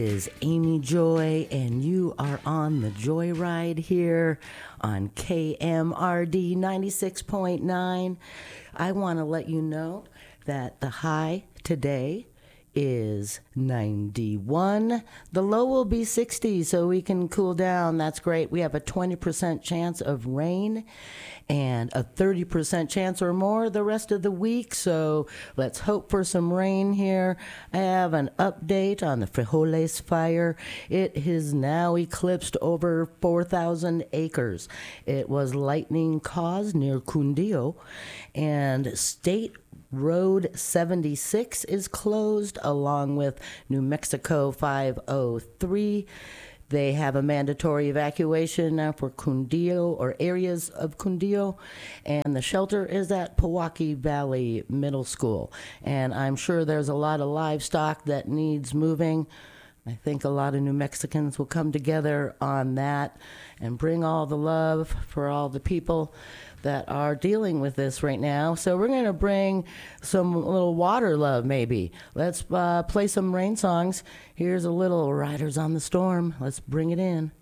Is Amy Joy, and you are on the Joyride here on KMRD 96.9. I want to let you know that the high today is 91. The low will be 60, so we can cool down. That's great. We have a 20% chance of rain and a 30% chance or more the rest of the week, so let's hope for some rain here. I have an update on the Frijoles fire. It has now eclipsed over 4,000 acres. It was lightning caused near Cundio, and State Road 76 is closed, along with New Mexico 503. They have a mandatory evacuation now for Cundio, or areas of Cundio, and the shelter is at Pewaukee Valley Middle School. And I'm sure there's a lot of livestock that needs moving. I think a lot of New Mexicans will come together on that and bring all the love for all the people that are dealing with this right now. So we're going to bring some little water love, maybe. Let's play some rain songs. Here's a little Riders on the Storm. Let's bring it in.